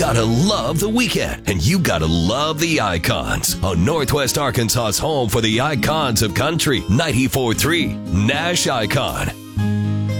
gotta love the weekend, and you gotta love the Icons on Northwest Arkansas's home for the icons of country. 94.3 Nash Icon.